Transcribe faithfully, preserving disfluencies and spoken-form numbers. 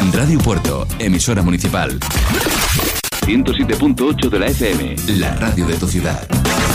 Radio Puerto, emisora municipal. ciento siete punto ocho de la F M, la radio de tu ciudad.